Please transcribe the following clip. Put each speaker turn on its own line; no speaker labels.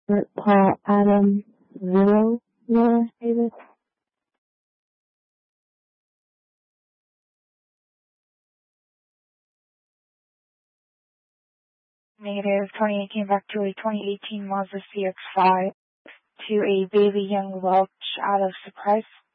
Paul Adam 0, Laura Davis.
Negative 2018 back to a 2018 Mazda CX-5 to a Bailey Young Welch out of Surprise.